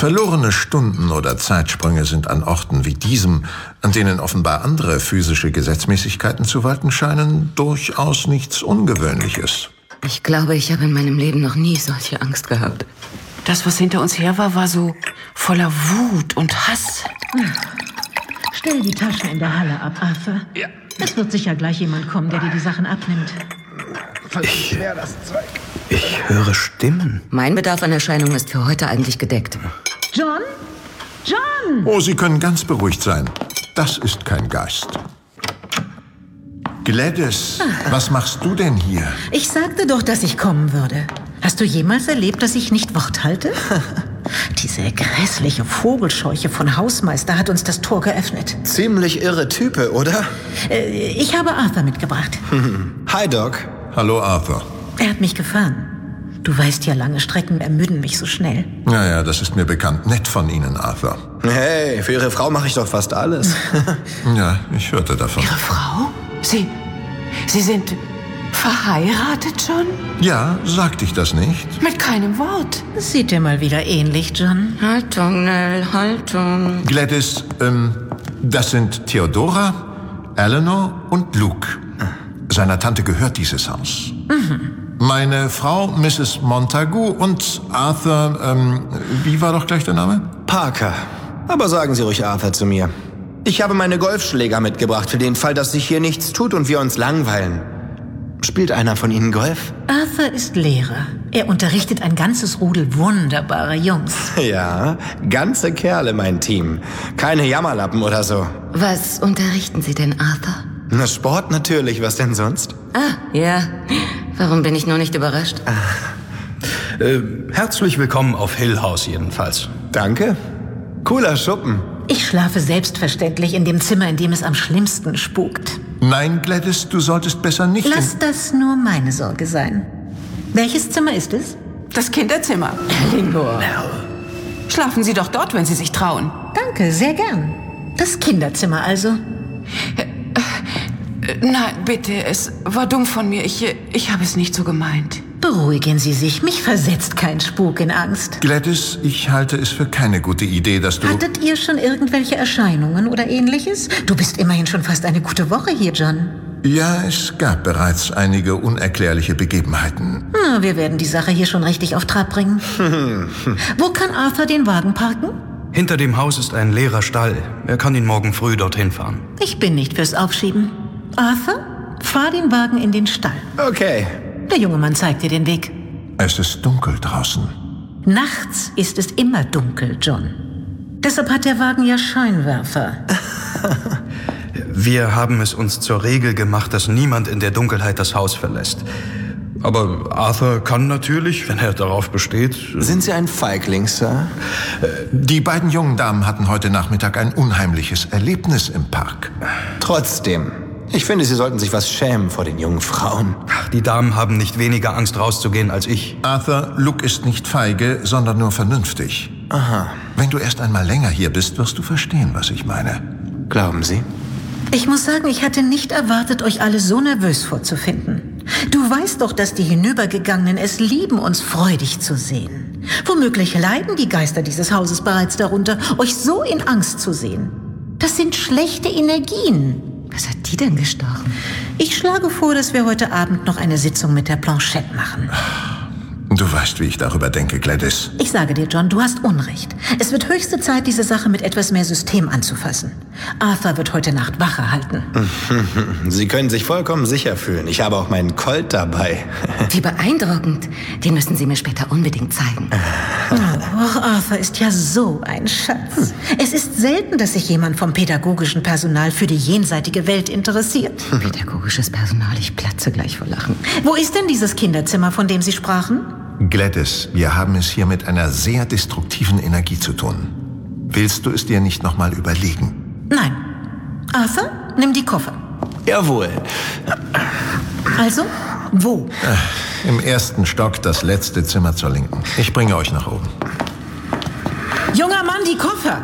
Verlorene Stunden oder Zeitsprünge sind an Orten wie diesem, an denen offenbar andere physische Gesetzmäßigkeiten zu walten scheinen, durchaus nichts Ungewöhnliches. Ich glaube, ich habe in meinem Leben noch nie solche Angst gehabt. Das, was hinter uns her war, war so voller Wut und Hass. Stell die Taschen in der Halle ab, Arthur. Ja. Es wird sicher gleich jemand kommen, der dir die Sachen abnimmt. Ich höre Stimmen. Mein Bedarf an Erscheinungen ist für heute eigentlich gedeckt. John? John! Oh, Sie können ganz beruhigt sein. Das ist kein Geist. Gladys, was machst du denn hier? Ich sagte doch, dass ich kommen würde. Hast du jemals erlebt, dass ich nicht Wort halte? Diese grässliche Vogelscheuche von Hausmeister hat uns das Tor geöffnet. Ziemlich irre Type, oder? Ich habe Arthur mitgebracht. Hi, Doc. Hallo, Arthur. Er hat mich gefahren. Du weißt ja, lange Strecken ermüden mich so schnell. Ja, das ist mir bekannt. Nett von Ihnen, Arthur. Hey, für Ihre Frau mache ich doch fast alles. Ja, ich hörte davon. Ihre Frau? Sie sind verheiratet schon? Ja, sagte ich das nicht? Mit keinem Wort. Sieht dir mal wieder ähnlich, John. Haltung, Nell, Haltung. Gladys, das sind Theodora, Eleanor und Luke. Seiner Tante gehört dieses Haus. Meine Frau, Mrs. Montagu, und Arthur, wie war doch gleich der Name? Parker. Aber sagen Sie ruhig Arthur zu mir. Ich habe meine Golfschläger mitgebracht für den Fall, dass sich hier nichts tut und wir uns langweilen. Spielt einer von Ihnen Golf? Arthur ist Lehrer. Er unterrichtet ein ganzes Rudel wunderbarer Jungs. Ja, ganze Kerle, mein Team. Keine Jammerlappen oder so. Was unterrichten Sie denn, Arthur? Na, Sport natürlich, was denn sonst? Ja. Warum bin ich nur nicht überrascht? Herzlich willkommen auf Hill House jedenfalls. Danke. Cooler Schuppen. Ich schlafe selbstverständlich in dem Zimmer, in dem es am schlimmsten spukt. Nein, Gladys, du solltest besser nicht... Lass das nur meine Sorge sein. Welches Zimmer ist es? Das Kinderzimmer. Elinor. Schlafen Sie doch dort, wenn Sie sich trauen. Danke, sehr gern. Das Kinderzimmer also. Nein, bitte, es war dumm von mir. Ich habe es nicht so gemeint. Beruhigen Sie sich, mich versetzt kein Spuk in Angst. Gladys, ich halte es für keine gute Idee, dass du... Hattet ihr schon irgendwelche Erscheinungen oder ähnliches? Du bist immerhin schon fast eine gute Woche hier, John. Ja, es gab bereits einige unerklärliche Begebenheiten. Na, wir werden die Sache hier schon richtig auf Trab bringen. Wo kann Arthur den Wagen parken? Hinter dem Haus ist ein leerer Stall. Er kann ihn morgen früh dorthin fahren. Ich bin nicht fürs Aufschieben. Arthur, fahr den Wagen in den Stall. Okay. Der junge Mann zeigt dir den Weg. Es ist dunkel draußen. Nachts ist es immer dunkel, John. Deshalb hat der Wagen ja Scheinwerfer. Wir haben es uns zur Regel gemacht, dass niemand in der Dunkelheit das Haus verlässt. Aber Arthur kann natürlich, wenn er darauf besteht... Sind Sie ein Feigling, Sir? Die beiden jungen Damen hatten heute Nachmittag ein unheimliches Erlebnis im Park. Trotzdem. Ich finde, Sie sollten sich was schämen vor den jungen Frauen. Ach, die Damen haben nicht weniger Angst, rauszugehen als ich. Arthur, Luke ist nicht feige, sondern nur vernünftig. Aha. Wenn du erst einmal länger hier bist, wirst du verstehen, was ich meine. Glauben Sie? Ich muss sagen, ich hatte nicht erwartet, euch alle so nervös vorzufinden. Du weißt doch, dass die Hinübergegangenen es lieben, uns freudig zu sehen. Womöglich leiden die Geister dieses Hauses bereits darunter, euch so in Angst zu sehen. Das sind schlechte Energien. Was hat die denn gestochen? Ich schlage vor, dass wir heute Abend noch eine Sitzung mit der Planchette machen. Du weißt, wie ich darüber denke, Gladys. Ich sage dir, John, du hast Unrecht. Es wird höchste Zeit, diese Sache mit etwas mehr System anzufassen. Arthur wird heute Nacht Wache halten. Sie können sich vollkommen sicher fühlen. Ich habe auch meinen Colt dabei. Wie beeindruckend. Den müssen Sie mir später unbedingt zeigen. Oh, Arthur ist ja so ein Schatz. Es ist selten, dass sich jemand vom pädagogischen Personal für die jenseitige Welt interessiert. Pädagogisches Personal, ich platze gleich vor Lachen. Wo ist denn dieses Kinderzimmer, von dem Sie sprachen? Gladys, wir haben es hier mit einer sehr destruktiven Energie zu tun. Willst du es dir nicht nochmal überlegen? Nein. Arthur, nimm die Koffer. Jawohl. Also, wo? Im ersten Stock, das letzte Zimmer zur Linken. Ich bringe euch nach oben. Junger Mann, die Koffer!